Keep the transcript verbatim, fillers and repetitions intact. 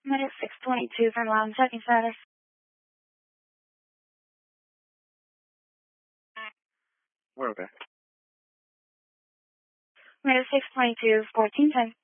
Minute six twenty-two from Lounge checking status. We're okay. Minute six twenty-two, fourteen ten.